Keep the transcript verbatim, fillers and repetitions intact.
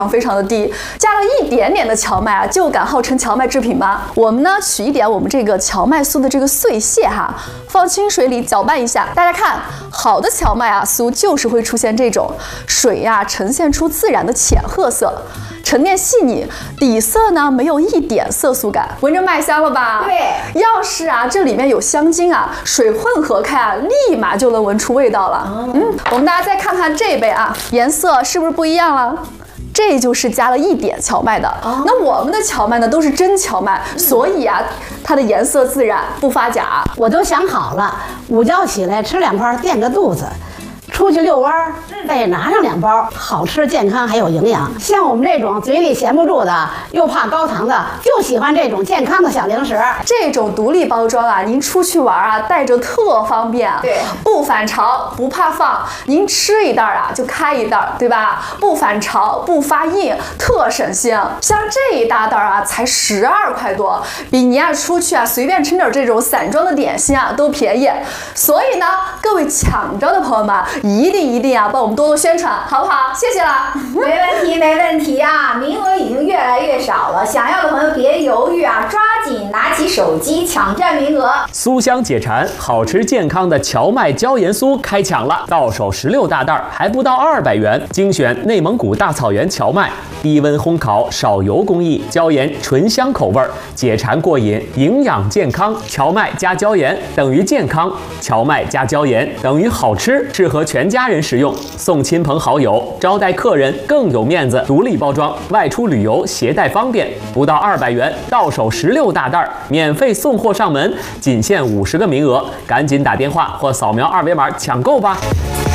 非常的低，加了一点点的荞麦啊，就敢号称荞麦制品吗？我们呢取一点我们这个荞麦酥的这个碎屑哈，放清水里搅拌一下。大家看，好的荞麦啊酥就是会出现这种水呀、啊、呈现出自然的浅褐色，沉淀细腻，底色呢没有一点色素感，闻着麦香了吧？ 对， 要是啊这里面有香精啊，水混合开啊，立马就能闻出味道了。哦、嗯，我们大家再看看这杯啊，颜色是不是不一样了？这就是加了一点荞麦的。哦、那我们的荞麦呢都是真荞麦，嗯、所以啊，它的颜色自然不发假。 我都想好了，午觉起来吃两包垫个肚子。出去遛弯儿，再拿上两包，好吃、健康还有营养。像我们这种嘴里闲不住的，又怕高糖的，就喜欢这种健康的小零食。 这种独立包装啊，您出去玩啊，带着特方便。 对， 不反潮，不怕放，您吃一袋啊就开一袋，对吧？不反潮，不发硬，特省心。像这一大袋啊，才十二块多，比您啊出去啊随便吃点这种散装的点心啊都便宜。所以呢，各位抢着的朋友们。一定一定啊，帮我们多多宣传，好不好？谢谢了。 没问题，没问题啊！名额已经越来越少了，想要的朋友别犹豫啊，抓紧拿起手机抢占名额。 酥香解馋，好吃健康的荞麦椒盐酥开抢了，到手十六大袋，还不到二百元。精选内蒙古大草原荞麦，低温烘烤，少油工艺，椒盐醇香口味，解馋过瘾，营养健康。荞麦加椒盐等于健康，荞麦加椒盐等于好吃，适合全家人食用，送亲朋好友，招待客人更有面子。独立包装，外出旅游携带方便，不到二百元，到手十六大袋，免费送货上门，仅限五十个名额，赶紧打电话或扫描二维码抢购吧。